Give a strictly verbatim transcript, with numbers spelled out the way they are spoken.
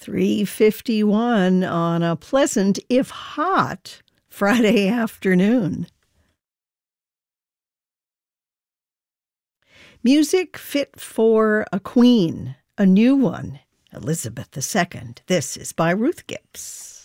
three fifty-one on a pleasant, if hot, Friday afternoon. Music fit for a queen, a new one, Elizabeth the Second. This is by Ruth Gibbs.